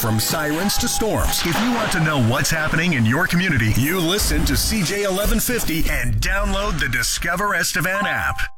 from sirens to storms. If you want to know what's happening in your community, you listen to CJ 1150 and download the Discover Estevan app.